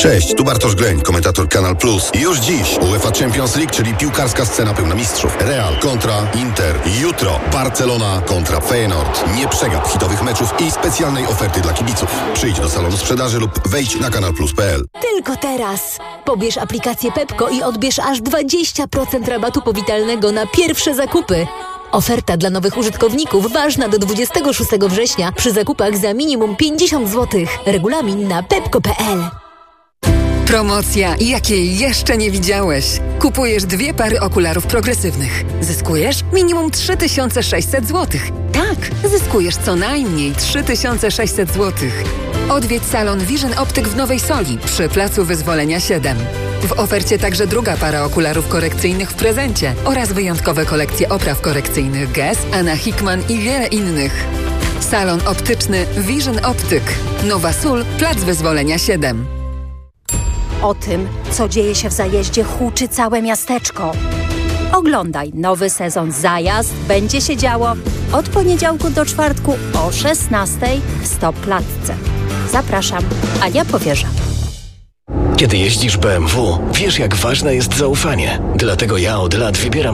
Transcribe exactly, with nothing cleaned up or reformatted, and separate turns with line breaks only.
Cześć, tu Bartosz Greń, komentator Kanal Plus. Już dziś UEFA Champions League, czyli piłkarska scena pełna mistrzów. Real kontra Inter. Jutro Barcelona kontra Feyenoord. Nie przegap hitowych meczów i specjalnej oferty dla kibiców. Przyjdź do salonu sprzedaży lub wejdź na kanal plus kropka p l.
Tylko teraz. Pobierz aplikację Pepko i odbierz aż dwadzieścia procent rabatu powitalnego na pierwsze zakupy. Oferta dla nowych użytkowników ważna do dwudziestego szóstego września przy zakupach za minimum pięćdziesiąt złotych. Regulamin na pepko kropka p l.
Promocja, jakiej jeszcze nie widziałeś. Kupujesz dwie pary okularów progresywnych. Zyskujesz minimum trzy tysiące sześćset złotych. Tak, zyskujesz co najmniej trzy tysiące sześćset złotych. Odwiedź salon Vision Optyk w Nowej Soli przy Placu Wyzwolenia siedem. W ofercie także druga para okularów korekcyjnych w prezencie oraz wyjątkowe kolekcje opraw korekcyjnych Guess, Anna Hickman i wiele innych. Salon optyczny Vision Optyk. Nowa Sól, Plac Wyzwolenia siedem.
O tym, co dzieje się w zajeździe, huczy całe miasteczko. Oglądaj nowy sezon Zajazd. Będzie się działo od poniedziałku do czwartku o szesnastej w Stoplatce. Zapraszam, Ania Powierza.
Kiedy jeździsz B M W, wiesz, jak ważne jest zaufanie. Dlatego ja od lat wybieram